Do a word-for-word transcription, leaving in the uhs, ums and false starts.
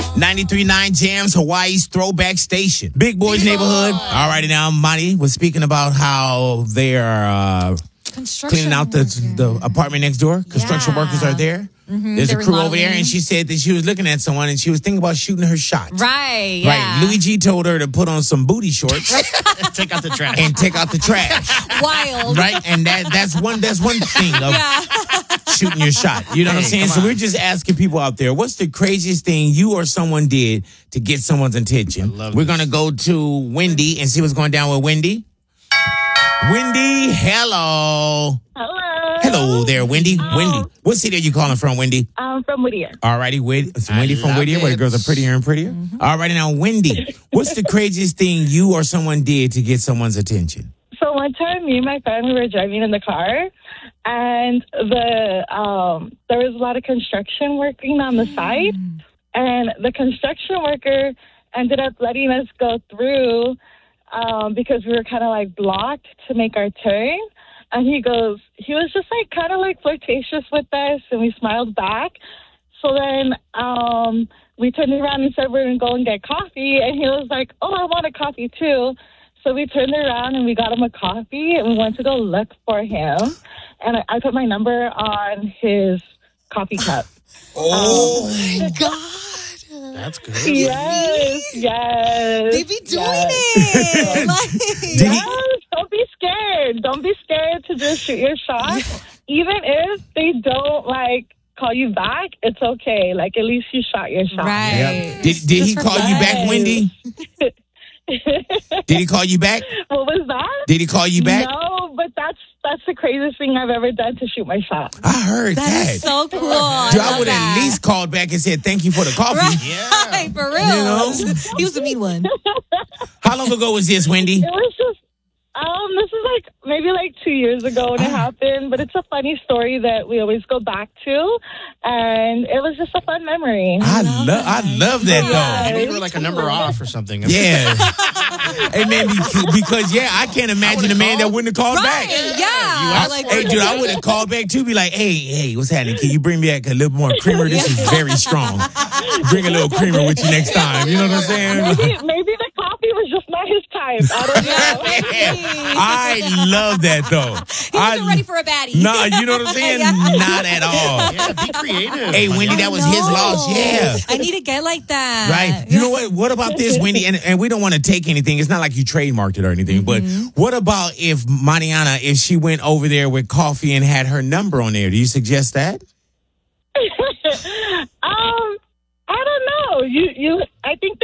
ninety-three point nine Jams, Hawaii's throwback station. Big Boys Neighborhood. All righty now, Monty was speaking about how they are uh, cleaning out the, the apartment next door. Construction yeah. workers are there. Mm-hmm. There's They're a crew remodeling. over there, and she said that she was looking at someone and she was thinking about shooting her shot. Right, yeah. Right. Louis G told her to put on some booty shorts. Take out the trash. And take out the trash. Wild. Right? And that that's one that's one thing of yeah. shooting your shot. You know hey, what I'm saying? So we're just asking people out there, what's the craziest thing you or someone did to get someone's attention? We're going to go to Wendy and see what's going down with Wendy. Wendy, hello. Hello. Hello there, Wendy. Um, Wendy, what city are you calling from, Wendy? I'm from Whittier. All righty, Wendy, Wendy from Whittier, where the girls are prettier and prettier. Mm-hmm. All righty, now, Wendy, what's the craziest thing you or someone did to get someone's attention? So one time, me and my family were driving in the car, and the um, there was a lot of construction working on the side, and the construction worker ended up letting us go through um, because we were kind of like blocked to make our turn. And he goes, he was just like kind of like flirtatious with us, and we smiled back. So then um, we turned around and said we're going to go and get coffee. And he was like, oh, I want a coffee too. So we turned around and we got him a coffee, and we went to go look for him. And I, I put my number on his coffee cup. Oh, um, my God. That's good. Yes, yes. They be doing yes. it. Like, yes, don't be scared. Don't be scared to just shoot your shot. Even if they don't, like, call you back, it's okay. Like, at least you shot your shot. Right. Yep. Did, did he call you back, Wendy? Did he call you back? What was that? Did he call you back? No, but that's that's the craziest thing I've ever done to shoot my shot. I heard that. That is so cool. Dude, I, I would have at least called back and said thank you for the coffee. Right. Yeah. For real. You know? He was a mean one. How long ago was this, Wendy? It was just, um, this is like maybe like two years ago when it happened, but it's a funny story that we always go back to, and it was just a fun memory. I love, I love that Yeah. though. Maybe we're like a number off or something. Yeah. Hey man, because yeah, I can't imagine a man that wouldn't have called Right. back. Yeah. I, Like, hey, dude, I would have called back too. Be like, hey, hey, what's happening? Can you bring me back a little more creamer? This is very strong. Bring a little creamer with you next time. You know what I'm saying? Maybe, maybe the coffee was just not his type. I don't know. I love that though. He wasn't I, ready for a baddie. Nah, you know what I'm saying? Yeah. Not at all. Yeah, be creative. Hey, Wendy, that was his loss. Yeah. I need a guy like that. Right. You know what? What about this, Wendy? And, and we don't want to take anything. It's not like you trademarked it or anything. Mm-hmm. But what about if Mariana, if she went over there with coffee and had her number on there? Do you suggest that? um, I don't know. You, you. I think.